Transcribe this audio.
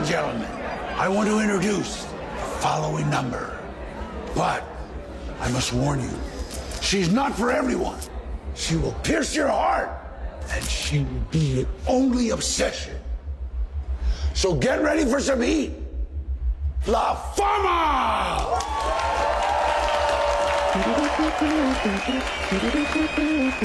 gentlemen, I want to introduce the following number. But I must warn you, she's not for everyone. She will pierce your heart, and she will be your only obsession. So get ready for some heat. La Fama!